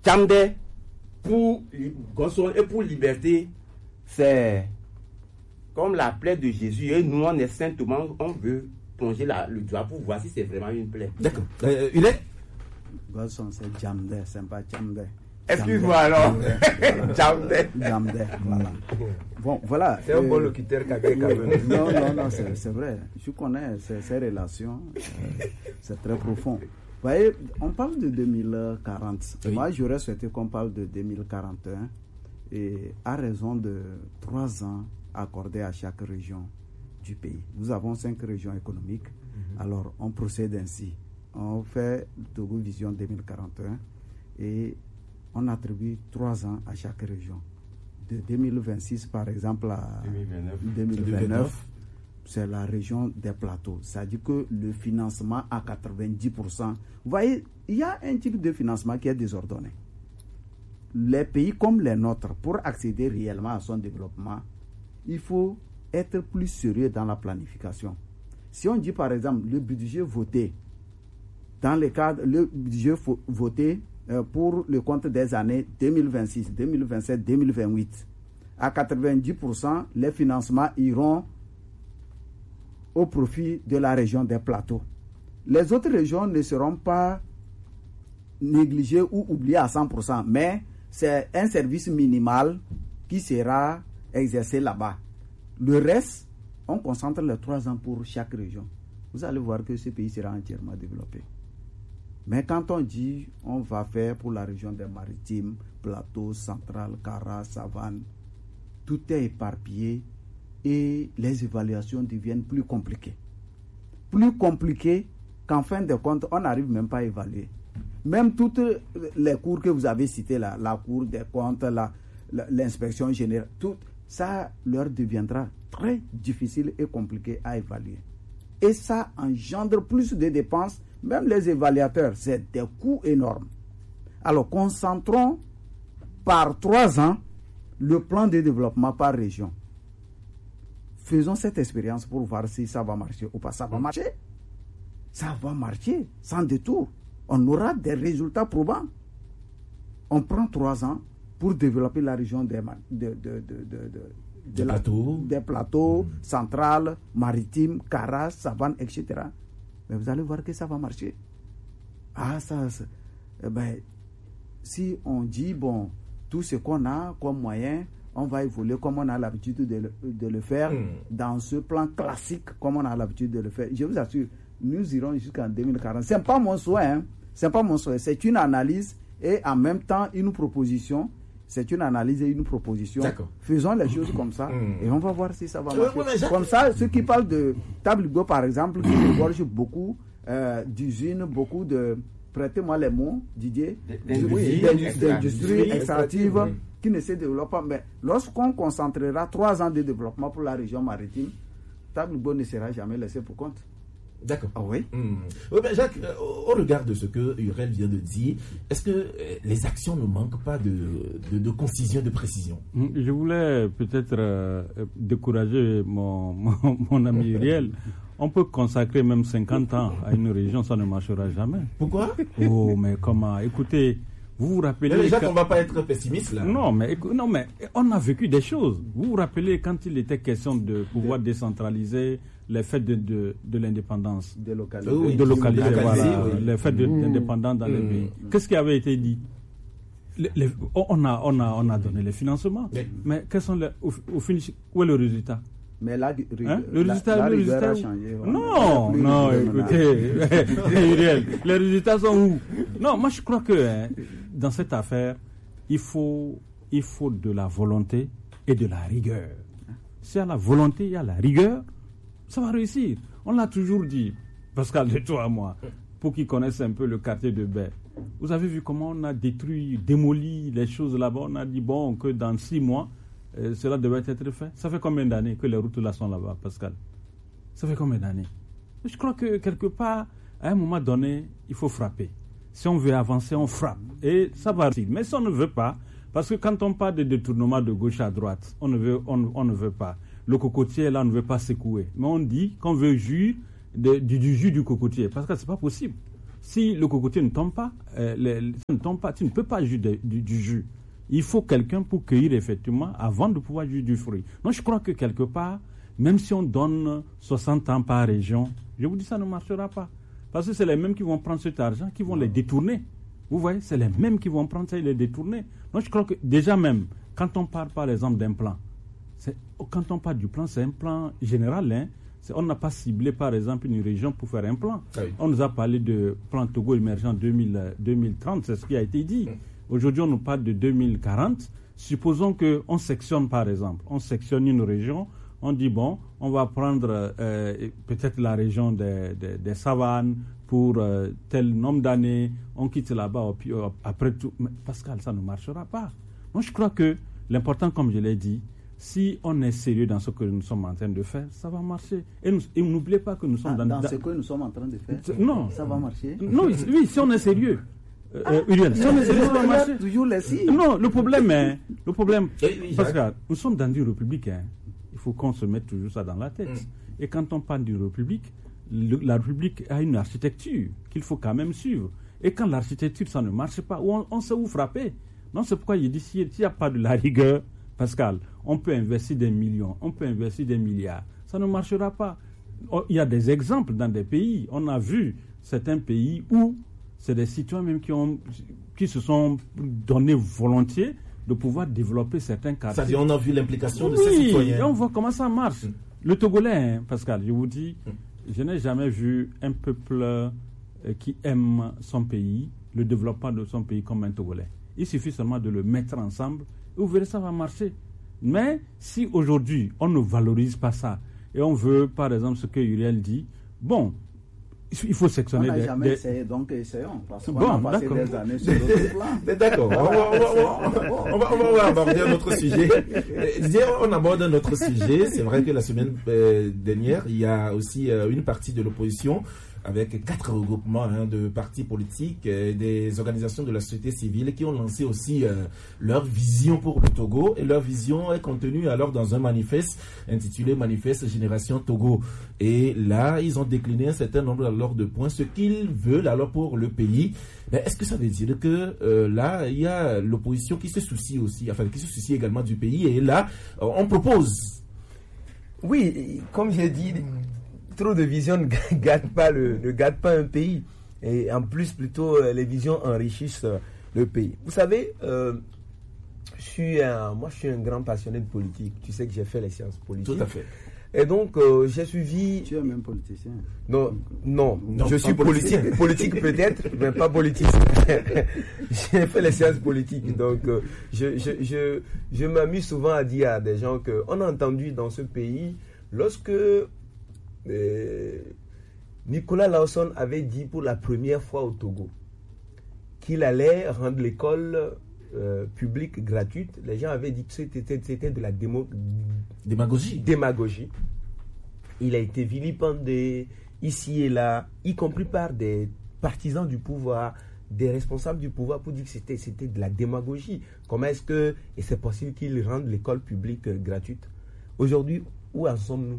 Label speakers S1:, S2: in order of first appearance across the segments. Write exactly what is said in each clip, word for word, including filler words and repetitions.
S1: Tchamde, pour Gonson et pour liberté, c'est comme la plaie de Jésus. Et nous, on est saintement, on veut plonger la, le doigt pour voir si c'est vraiment une plaie.
S2: D'accord. Euh, il est
S3: Gonson, c'est Tchamde, c'est pas Tchamde.
S1: Excuse-moi alors.
S3: Tchamde. Tchamde, voilà. Bon, voilà.
S4: C'est un bon locuteur qu'avec
S3: Non, non, non, c'est, c'est vrai. Je connais ces, ces relations. Euh, c'est très profond. Vous voyez, on parle de deux mille quarante. Oui. Moi, j'aurais souhaité qu'on parle de deux mille quarante et un. Et à raison de trois ans accordés à chaque région du pays. Nous avons cinq régions économiques. Mm-hmm. Alors, on procède ainsi. On fait Togo Vision deux mille quarante et un et on attribue trois ans à chaque région. De deux mille vingt-six, par exemple, à deux mille vingt-neuf, c'est la région des plateaux. C'est-à-dire que le financement à quatre-vingt-dix pour cent. Vous voyez, il y a un type de financement qui est désordonné. Les pays comme les nôtres, pour accéder réellement à son développement, il faut être plus sérieux dans la planification. Si on dit par exemple le budget voté, dans le cadre, le budget fo- voté euh, pour le compte des années deux mille vingt-six, deux mille vingt-sept, deux mille vingt-huit, à quatre-vingt-dix pour cent, les financements iront au profit de la région des plateaux. Les autres régions ne seront pas négligées ou oubliées à cent pour cent, mais c'est un service minimal qui sera exercé là-bas. Le reste, on concentre les trois ans pour chaque région. Vous allez voir que ce pays sera entièrement développé. Mais quand on dit on va faire pour la région des Maritimes, Plateau, Central, Kara, Savane, tout est éparpillé et les évaluations deviennent plus compliquées. Plus compliquées qu'en fin de compte, on n'arrive même pas à évaluer. Même toutes les cours que vous avez citées, là, la Cour des comptes, la, la, l'inspection générale, tout ça leur deviendra très difficile et compliqué à évaluer. Et ça engendre plus de dépenses. Même les évaluateurs, c'est des coûts énormes. Alors, concentrons par trois ans le plan de développement par région. Faisons cette expérience pour voir si ça va marcher ou pas. Ça va marcher. Ça va marcher sans détour. On aura des résultats probants. On prend trois ans pour développer la région des, de, de, de, de, de,
S2: des,
S3: la,
S2: plateaux.
S3: des plateaux, mmh. centrales, maritimes, Kara, Savane, et cetera. Mais vous allez voir que ça va marcher. Ah, ça, ça eh ben, si on dit, bon, tout ce qu'on a comme moyen, on va évoluer comme on a l'habitude de le, de le faire mmh. dans ce plan classique, comme on a l'habitude de le faire. Je vous assure, nous irons jusqu'en deux mille quarante. Ce n'est pas mon souhait, hein. Ce n'est pas mon souhait. C'est une analyse et en même temps une proposition. C'est une analyse et une proposition.
S2: D'accord.
S3: Faisons les choses comme ça mmh. et on va voir si ça va marcher.
S2: Euh, ouais,
S3: comme ça, ceux qui parlent de Tabligo, par exemple, qui regorge beaucoup euh, d'usines, beaucoup de... Prêtez-moi les mots, Didier.
S1: D'industrie,
S3: d'industrie extractive oui. qui ne se développe pas. Mais lorsqu'on concentrera trois ans de développement pour la région maritime, Tabligo ne sera jamais laissé pour compte.
S2: D'accord.
S3: Ah oui.
S2: Mmh. Oui, ben Jacques, euh, au regard de ce que Urel vient de dire, est-ce que euh, les actions ne manquent pas de, de, de concision, de précision?
S5: Je voulais peut-être euh, décourager mon, mon, mon ami Uriel. On peut consacrer même cinquante ans à une région, ça ne marchera jamais.
S2: Pourquoi?
S5: Oh, mais comment? Écoutez, vous vous rappelez...
S2: Mais déjà qu'on ne va pas être pessimiste là.
S5: Non mais, non, mais on a vécu des choses. Vous vous rappelez quand il était question de pouvoir décentraliser les fêtes de, de, de l'indépendance.
S3: Délocaliser.
S5: Oui, de localiser, voilà.
S2: Oui.
S5: Les fêtes de, d'indépendance dans mmh. les pays. Qu'est-ce qui avait été dit? les, les, on, a, on, a, on a donné les financements. Mais, mais quels sont les, au, au finish, où est le résultat?
S3: Mais là,
S5: hein? le résultat,
S3: la,
S5: le
S3: la
S5: résultat
S3: a changé.
S5: Non, non, écoutez, Uriel, les résultats sont où? Non, moi je crois que hein, dans cette affaire, il faut, il faut de la volonté et de la rigueur. S'il y a la volonté, il y a la rigueur, ça va réussir. On l'a toujours dit, Pascal, de toi à moi, pour qu'ils connaissent un peu le quartier de Baie. Vous avez vu comment on a détruit, démoli les choses là-bas. On a dit, bon, que dans six mois, euh, cela devait être fait. Ça fait combien d'années que les routes là sont là-bas, Pascal? Ça fait combien d'années? Je crois que quelque part, à un moment donné, il faut frapper. Si on veut avancer, on frappe. Et ça va réussir. Mais si on ne veut pas, parce que quand on parle de détournement de gauche à droite, on ne veut, on, on ne veut pas. Le cocotier, là, on ne veut pas secouer. Mais on dit qu'on veut jus de, du, du jus du cocotier. Parce que ce n'est pas possible. Si le cocotier ne tombe pas, euh, les, les, ne tombe pas, tu ne peux pas juger de, du, du jus. Il faut quelqu'un pour cueillir effectivement avant de pouvoir juger du fruit. Donc je crois que quelque part, même si on donne soixante ans par région, je vous dis ça ne marchera pas. Parce que c'est les mêmes qui vont prendre cet argent, qui vont les détourner. Vous voyez, c'est les mêmes qui vont prendre ça et les détourner. Donc je crois que déjà même, quand on parle par exemple d'un plan, c'est, quand on parle du plan, c'est un plan général. Hein. C'est, on n'a pas ciblé par exemple une région pour faire un plan. Oui. On nous a parlé de plan Togo émergent deux mille trente, c'est ce qui a été dit. Oui. Aujourd'hui, on nous parle de deux mille quarante. Supposons qu'on sectionne par exemple, on sectionne une région. On dit, bon, on va prendre euh, peut-être la région des, des, des savanes pour euh, tel nombre d'années, on quitte là-bas, puis euh, après tout. Mais Pascal, ça ne marchera pas. Moi, je crois que l'important, comme je l'ai dit, si on est sérieux dans ce que nous sommes en train de faire, ça va marcher. Et, nous, et n'oubliez pas que nous sommes
S3: ah,
S5: dans...
S3: Dans ce que nous sommes en train de faire,
S5: non.
S3: Ça va marcher.
S5: Non, oui, si on est sérieux. Euh, ah, Uriel, si on est sérieux, ça va marcher.
S3: Toujours les signes.
S5: Non, le problème est... Le problème, Pascal, nous sommes dans une république, hein. Il faut qu'on se mette toujours ça dans la tête. Mm. Et quand on parle d'une république, le, la république a une architecture qu'il faut quand même suivre. Et quand l'architecture, ça ne marche pas, on, on sait où frapper. Non, c'est pourquoi il dit, s'il n'y a pas de la rigueur, Pascal, on peut investir des millions, on peut investir des milliards. Ça ne marchera pas. Il y a des exemples dans des pays. On a vu certains pays où c'est des citoyens même qui, ont, qui se sont donnés volontiers de pouvoir développer certains quartiers.
S2: C'est-à-dire, on a vu l'implication de
S5: oui,
S2: ces citoyens.
S5: Et on voit comment ça marche. Mm. Le Togolais, hein, Pascal, je vous dis, mm. je n'ai jamais vu un peuple euh, qui aime son pays, le développement de son pays comme un Togolais. Il suffit seulement de le mettre ensemble et vous verrez, ça va marcher. Mais si aujourd'hui, on ne valorise pas ça et on veut, par exemple, ce que Uriel dit, bon, il faut sectionner.
S3: On n'a
S5: des,
S3: jamais
S5: des...
S3: essayé, donc essayons. Parce qu'on
S5: bon,
S3: a passé
S5: d'accord.
S3: des années sur d'autres plans.
S2: D'accord. On va, on, va, on, va, on va aborder un autre sujet. On aborde un autre sujet. C'est vrai que la semaine euh, dernière, il y a aussi euh, une partie de l'opposition avec quatre regroupements hein, de partis politiques, euh, des organisations de la société civile qui ont lancé aussi euh, leur vision pour le Togo. Et leur vision est contenue alors dans un manifeste intitulé Manifeste Génération Togo. Et là, ils ont décliné un certain nombre alors de points, ce qu'ils veulent alors pour le pays. Mais est-ce que ça veut dire que euh, là, il y a l'opposition qui se soucie aussi, enfin qui se soucie également du pays. Et là, euh, on propose.
S4: Oui, comme j'ai dit, trop de visions ne gâtent pas, le, ne gâtent pas un pays. Et en plus, plutôt, les visions enrichissent le pays. Vous savez, euh, je suis un, moi, je suis un grand passionné de politique. Tu sais que j'ai fait les sciences politiques.
S2: Tout à fait.
S4: Et donc, euh, j'ai suivi...
S3: Tu es même politicien.
S4: Non, non,
S2: non
S4: je suis politique. Politique, politique peut-être, mais pas politique. J'ai fait les sciences politiques. Donc, euh, je, je, je, je m'amuse souvent à dire à des gens qu'on a entendu dans ce pays, lorsque... Euh, Nicolas Lawson avait dit pour la première fois au Togo qu'il allait rendre l'école euh, publique gratuite. Les gens avaient dit que c'était, c'était de la démo,
S2: démagogie.
S4: démagogie. Il a été vilipendé ici et là, y compris par des partisans du pouvoir, des responsables du pouvoir, pour dire que c'était, c'était de la démagogie. Comment est-ce que et c'est possible qu'ils rendent l'école publique euh, gratuite? Aujourd'hui, où en sommes-nous?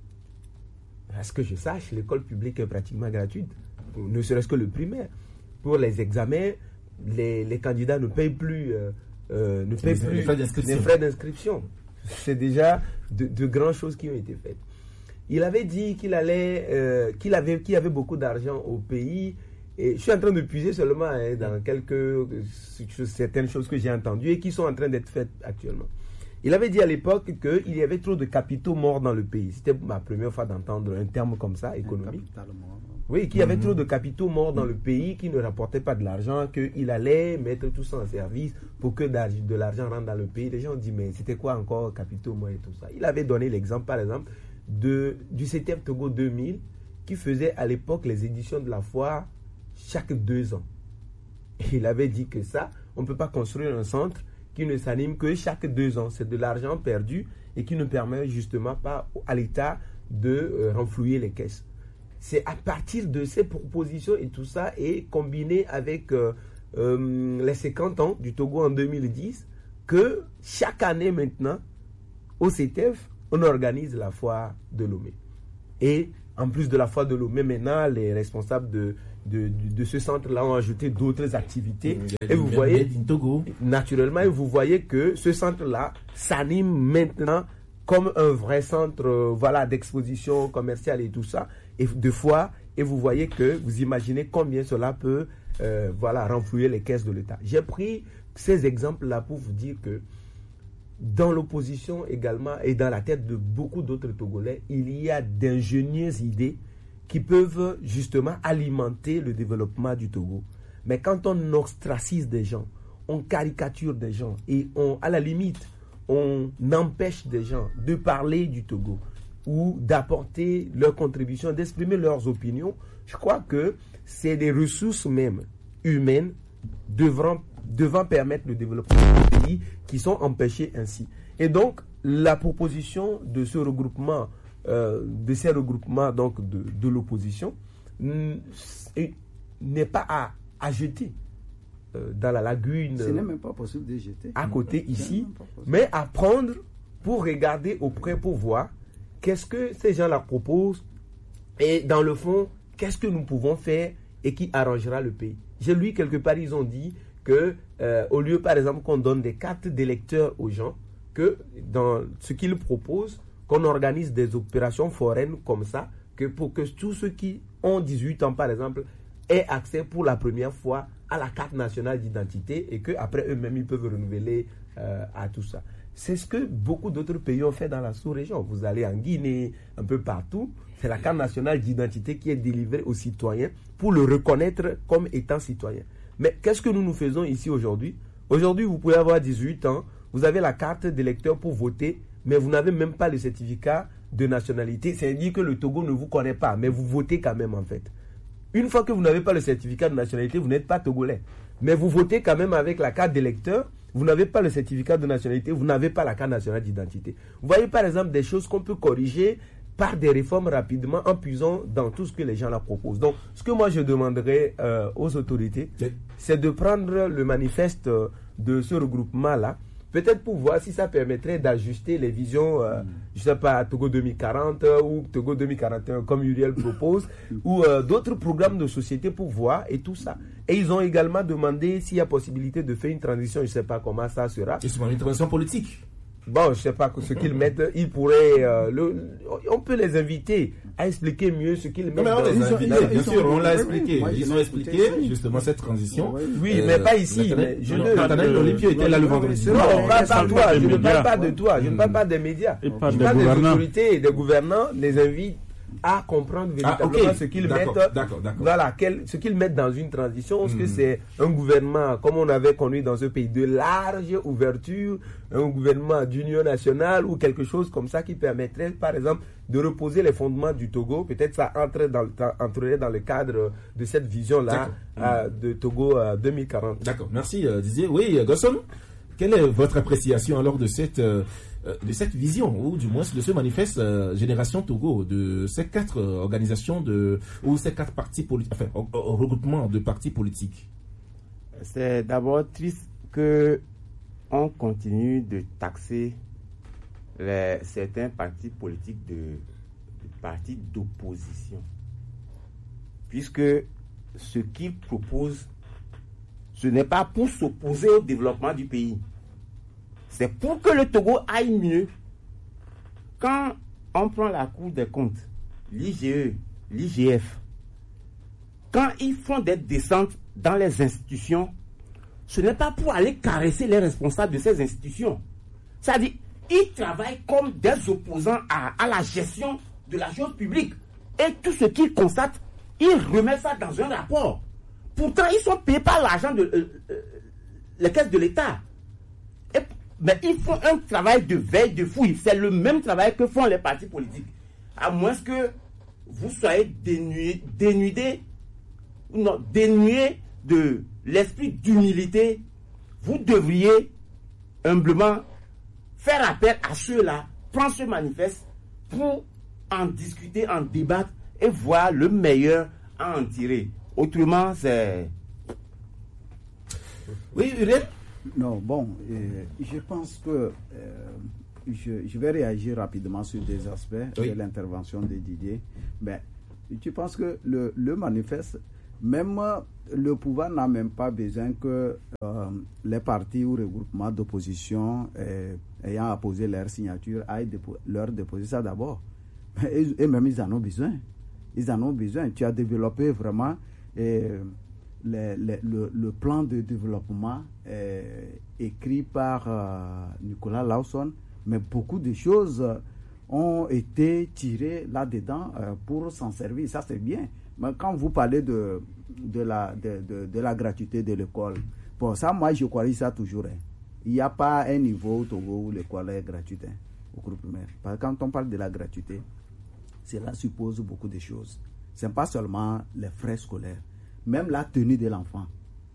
S4: À ce que je sache, l'école publique est pratiquement gratuite, ne serait-ce que le primaire. Pour les examens, les, les candidats ne payent plus, euh, euh, ne payent
S2: les,
S4: plus
S2: les frais d'inscription.
S4: les frais d'inscription. C'est déjà de, de grandes choses qui ont été faites. Il avait dit qu'il allait, euh, qu'il avait, qu'il y avait beaucoup d'argent au pays. Et je suis en train de puiser seulement hein, dans quelques certaines choses que j'ai entendues et qui sont en train d'être faites actuellement. Il avait dit à l'époque qu'il y avait trop de capitaux morts dans le pays. C'était ma première fois d'entendre un terme comme ça, économique. Oui, qu'il y avait mmh. trop de capitaux morts dans mmh. le pays qui ne rapportaient pas de l'argent, qu'il allait mettre tout ça en service pour que de l'argent rentre dans le pays. Les gens ont dit, mais c'était quoi encore capitaux morts et tout ça? Il avait donné l'exemple, par exemple, de, du C T F Togo deux mille, qui faisait à l'époque les éditions de la foire chaque deux ans. Et il avait dit que ça, on ne peut pas construire un centre qui ne s'anime que chaque deux ans. C'est de l'argent perdu et qui ne permet justement pas à l'État de euh, renflouer les caisses. C'est à partir de ces propositions et tout ça, et combiné avec euh, euh, les cinquante ans du Togo en deux mille dix, que chaque année maintenant, au C T F, on organise la foire de Lomé. Et en plus de la foire de Lomé, maintenant, les responsables de, de, de, de ce centre-là ont ajouté d'autres activités. Et vous voyez, naturellement, et vous voyez que ce centre-là s'anime maintenant comme un vrai centre euh, voilà, d'exposition commerciale et tout ça, et de foire. Et vous voyez que, vous imaginez combien cela peut euh, voilà, renflouer les caisses de l'État. J'ai pris ces exemples-là pour vous dire que dans l'opposition également et dans la tête de beaucoup d'autres Togolais, il y a d'ingénieuses idées qui peuvent justement alimenter le développement du Togo. Mais quand on ostracise des gens, on caricature des gens et on, à la limite, on empêche des gens de parler du Togo ou d'apporter leur contribution, d'exprimer leurs opinions, je crois que c'est des ressources même humaines devant, devant permettre le développement du pays qui sont empêchées ainsi. Et donc, la proposition de ce regroupement, euh, de ces regroupements donc de, de l'opposition, n'est pas à, à jeter euh, dans la lagune.
S3: Ce n'est même pas possible de jeter.
S4: À côté ici, mais à prendre pour regarder auprès, pour voir qu'est-ce que ces gens-là proposent et dans le fond, qu'est-ce que nous pouvons faire et qui arrangera le pays. J'ai lu quelque part, ils ont dit que euh, au lieu par exemple qu'on donne des cartes d'électeurs aux gens, que dans ce qu'ils proposent, qu'on organise des opérations foraines comme ça, que pour que tous ceux qui ont dix-huit ans par exemple aient accès pour la première fois à la carte nationale d'identité et qu'après eux-mêmes ils peuvent renouveler euh, à tout ça. C'est ce que beaucoup d'autres pays ont fait dans la sous-région. Vous allez en Guinée, un peu partout, c'est la carte nationale d'identité qui est délivrée aux citoyens pour le reconnaître comme étant citoyen. Mais qu'est-ce que nous nous faisons ici aujourd'hui? Aujourd'hui, vous pouvez avoir dix-huit ans, vous avez la carte d'électeur pour voter, mais vous n'avez même pas le certificat de nationalité. C'est-à-dire que le Togo ne vous connaît pas, mais vous votez quand même en fait. Une fois que vous n'avez pas le certificat de nationalité, vous n'êtes pas togolais. Mais vous votez quand même avec la carte d'électeur. Vous n'avez pas le certificat de nationalité, vous n'avez pas la carte nationale d'identité. Vous voyez par exemple des choses qu'on peut corriger par des réformes rapidement en puisant dans tout ce que les gens la proposent. Donc, ce que moi je demanderais euh, aux autorités, oui. c'est de prendre le manifeste euh, de ce regroupement-là, peut-être pour voir si ça permettrait d'ajuster les visions, euh, mm. je ne sais pas, Togo deux mille quarante euh, ou Togo deux mille quarante et un, comme Uriel propose, ou euh, d'autres programmes de société pour voir et tout ça. Et ils ont également demandé s'il y a possibilité de faire une transition, je ne sais pas comment ça sera.
S2: Et c'est une transition politique.
S4: Bon, je ne sais pas ce qu'ils mettent. Ils pourraient, euh, le, on peut les inviter à expliquer mieux ce qu'ils mettent.
S2: Non, mais on les a invités, bien sûr, on l'a expliqué.
S3: Moi,
S2: ils ont expliqué justement cette transition.
S4: Oui, euh, mais pas ici. Mais je ne.
S2: Nathanaël Olympio était là le vendredi.
S4: Non, on ne parle pas de toi. Je ne parle pas de toi. Je ne parle pas des médias. Je parle des autorités et des gouvernants. Les invite à comprendre véritablement ah, okay. ce qu'ils mettent,
S2: d'accord, d'accord.
S4: Voilà, quel, ce qu'ils mettent dans une transition. Est-ce mmh. que c'est un gouvernement, comme on avait connu dans ce pays, de large ouverture, un gouvernement d'union nationale ou quelque chose comme ça qui permettrait, par exemple, de reposer les fondements du Togo. Peut-être ça entrerait dans, entrerait dans le cadre de cette vision-là euh, de Togo euh, deux mille quarante.
S2: D'accord, merci euh, Didier. Oui, Gosson, quelle est votre appréciation alors de cette... Euh, de cette vision, ou du moins de ce manifeste euh, Génération Togo, de ces quatre euh, organisations, de, ou ces quatre partis politiques, enfin, au, au regroupement de partis politiques?
S1: C'est d'abord triste que on continue de taxer les, certains partis politiques de, de partis d'opposition. Puisque ce qu'ils proposent, ce n'est pas pour s'opposer au développement du pays. C'est pour que le Togo aille mieux. Quand on prend la Cour des comptes, l'I G E, l'I G F, quand ils font des descentes dans les institutions, ce n'est pas pour aller caresser les responsables de ces institutions. C'est-à-dire, ils travaillent comme des opposants à, à la gestion de la chose publique. Et tout ce qu'ils constatent, ils remettent ça dans un rapport. Pourtant, ils sont payés par l'argent de euh, euh, les caisses de l'État. Et, mais ils font un travail de veille, de fouille. C'est le même travail que font les partis politiques. À moins que vous soyez dénué, dénudé, non, dénué de l'esprit d'humilité, vous devriez humblement faire appel à ceux-là, prendre ce manifeste pour en discuter, en débattre et voir le meilleur à en tirer. Autrement, c'est...
S2: Oui, Uriel?
S3: Non, bon, euh, je pense que euh, je, je vais réagir rapidement sur des aspects
S2: oui.
S3: de l'intervention de Didier. Ben, tu penses que le, le manifeste, même le pouvoir n'a même pas besoin que euh, les partis ou regroupements d'opposition euh, ayant apposé leur signature aillent dépo- leur déposer ça d'abord. Et, et même ils en ont besoin. Ils en ont besoin. Tu as développé vraiment euh, les, les, le, le plan de développement euh, écrit par euh, Nicolas Lawson, mais beaucoup de choses ont été tirées là-dedans euh, pour s'en servir. Ça, c'est bien. Mais quand vous parlez de, de, la, de, de, de la gratuité de l'école, bon, ça, moi, je crois ça toujours. Hein. Il n'y a pas un niveau au Togo où l'école est gratuite hein, au groupe primaire. Parce que quand on parle de la gratuité, cela suppose beaucoup de choses. Ce n'est pas seulement les frais scolaires, même la tenue de l'enfant,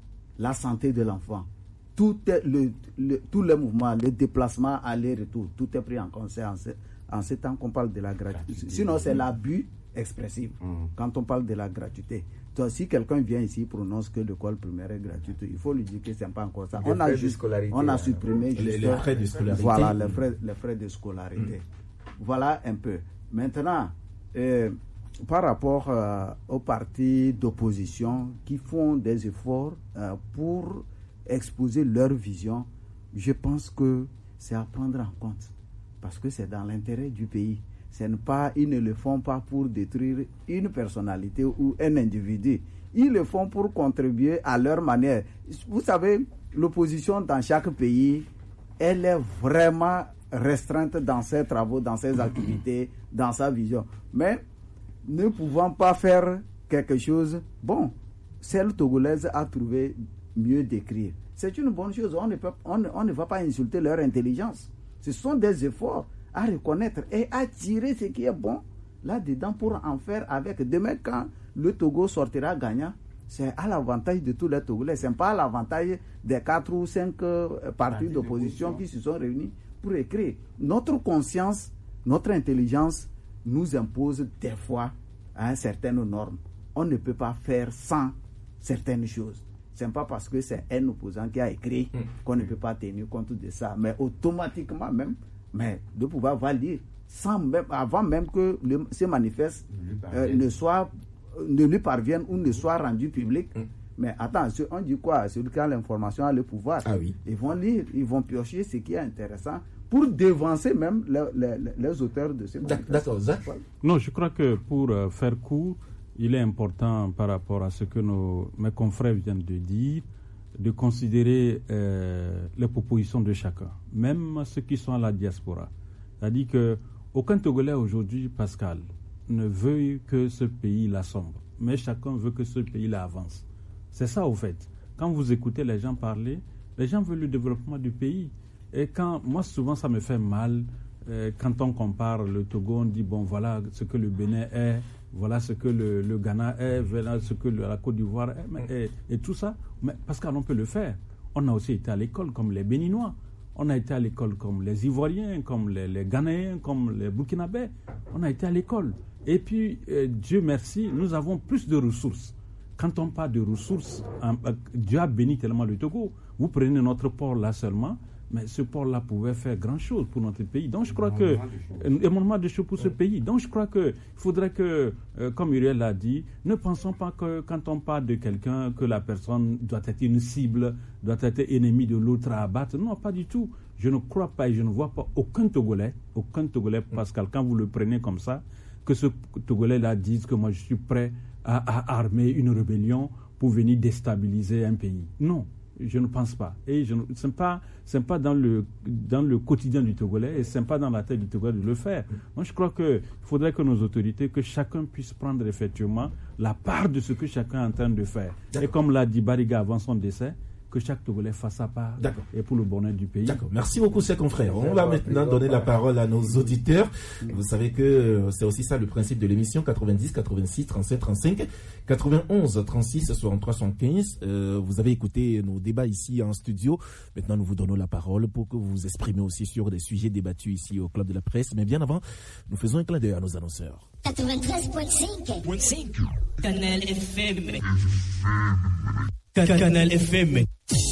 S3: la santé de l'enfant, tout est le, le, tous les mouvements, le déplacement, aller-retour, tout est pris en compte. En ce, en ce temps qu'on parle de la gratuité. Sinon, c'est l'abus expressif mmh. quand on parle de la gratuité. Donc, si quelqu'un vient ici et prononce que l'école primaire est gratuite, il faut lui dire que ce n'est pas encore ça. On a, juste, on a supprimé
S2: les,
S3: juste,
S2: les frais de scolarité.
S3: Voilà, les frais, les frais de scolarité. Mmh. Voilà un peu. Maintenant, euh, par rapport euh, aux partis d'opposition qui font des efforts euh, pour exposer leur vision, je pense que c'est à prendre en compte parce que c'est dans l'intérêt du pays. Ce n'est pas, ils ne le font pas pour détruire une personnalité ou un individu. Ils le font pour contribuer à leur manière. Vous savez, l'opposition dans chaque pays, elle est vraiment restreinte dans ses travaux, dans ses activités, dans sa vision. Mais ne pouvant pas faire quelque chose, bon, celle togolaise a trouvé mieux d'écrire. C'est une bonne chose. On ne, peut, on, on ne va pas insulter leur intelligence. Ce sont des efforts à reconnaître et à tirer ce qui est bon là-dedans pour en faire avec. Demain, quand le Togo sortira gagnant, c'est à l'avantage de tous les Togolais. Ce n'est pas à l'avantage des quatre ou cinq euh, partis d'opposition qui se sont réunis pour écrire. Notre conscience, notre intelligence nous impose des fois hein, certaines normes. On ne peut pas faire sans certaines choses. Ce n'est pas parce que c'est un opposant qui a écrit mmh. qu'on ne peut pas tenir compte de ça. Mais automatiquement même, mais le pouvoir va lire sans même, avant même que le, ce manifeste euh, ne, soit, ne lui parvienne ou ne soit rendu public. Mmh. Mais attends, on dit quoi? Celui qui a l'information a le pouvoir.
S2: Ah oui.
S3: Ils vont lire, ils vont piocher ce qui est intéressant pour devancer même les, les, les auteurs de ce manifeste.
S2: D'accord, Zach.
S5: Non, je crois que pour euh, faire court, il est important par rapport à ce que nos, mes confrères viennent de dire, de considérer euh, les propositions de chacun, même ceux qui sont à la diaspora. C'est-à-dire qu'aucun Togolais aujourd'hui, Pascal, ne veut que ce pays l'assemble, mais chacun veut que ce pays avance. C'est ça au fait. Quand vous écoutez les gens parler, les gens veulent le développement du pays. Et quand, moi souvent ça me fait mal, euh, quand on compare le Togo, on dit bon voilà ce que le Bénin est, voilà ce que le, le Ghana est, voilà ce que le, la Côte d'Ivoire est, mais, et, et tout ça. Mais Pascal, on peut le faire. On a aussi été à l'école comme les Béninois. On a été à l'école comme les Ivoiriens, comme les, les Ghanéens, comme les Burkinabés. On a été à l'école. Et puis, euh, Dieu merci, nous avons plus de ressources. Quand on parle de ressources, hein, Dieu a béni tellement le Togo. Vous prenez notre port là seulement, mais ce port-là pouvait faire grand-chose pour notre pays. Donc je crois que... énormément de choses pour ce pays. Donc je crois qu'il faudrait que, euh, comme Uriel l'a dit, ne pensons pas que quand on parle de quelqu'un, que la personne doit être une cible, doit être ennemie de l'autre à abattre. Non, pas du tout. Je ne crois pas et je ne vois pas aucun Togolais, aucun Togolais, Pascal, quand vous le prenez comme ça, que ce Togolais-là dise que moi je suis prêt à, à armer une rébellion pour venir déstabiliser un pays. Non. Je ne pense pas. Et ce n'est pas, pas dans, le, dans le quotidien du Togolais et ce n'est pas dans la tête du Togolais de le faire. Moi, je crois qu'il faudrait que nos autorités, que chacun puisse prendre effectivement la part de ce que chacun est en train de faire. Et comme l'a dit Bariga avant son décès, que chaque Togolais fasse sa part et pour le bonheur du pays.
S2: D'accord. Merci beaucoup, chers confrères. On va maintenant donner la parole à nos auditeurs. Vous savez que c'est aussi ça le principe de l'émission, quatre-vingt-dix, quatre-vingt-six, trente-sept, trente-cinq, quatre-vingt-onze, trente-six, soixante-trois, soixante-quinze. Euh, vous avez écouté nos débats ici en studio. Maintenant, nous vous donnons la parole pour que vous vous exprimiez aussi sur des sujets débattus ici au Club de la Presse. Mais bien avant, nous faisons un clin d'œil à nos annonceurs.
S6: quatre-vingt-treize virgule cinq Canal F M. Canal F M.